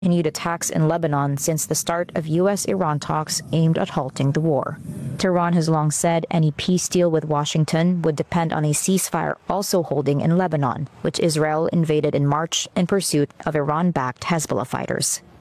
continued attacks in Lebanon since the start of U.S.-Iran talks aimed at halting the war. Tehran has long said any peace deal with Washington would depend on a ceasefire also holding in Lebanon, which Israel invaded in March in pursuit of Iran-backed Hezbollah fighters.